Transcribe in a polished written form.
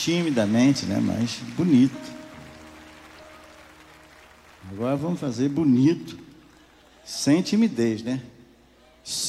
timidamente, né? Mas bonito. Agora vamos fazer bonito, sem timidez, né?